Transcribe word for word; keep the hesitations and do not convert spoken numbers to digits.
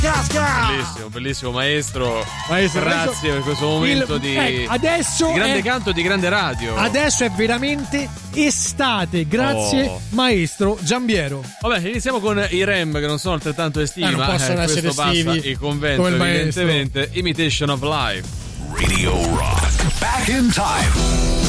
casca. Bellissimo, bellissimo maestro. Maestro, grazie adesso per questo momento il- di, eh, adesso di grande è- canto, di grande radio. Adesso è veramente estate, grazie Oh. maestro Giambiero. Vabbè, iniziamo con i Rem, che non sono altrettanto estivi, Eh, non ma possono eh, essere questo passa estivi il convento, come il maestro. evidentemente. Imitation of Life. Radio Rock. Back in time.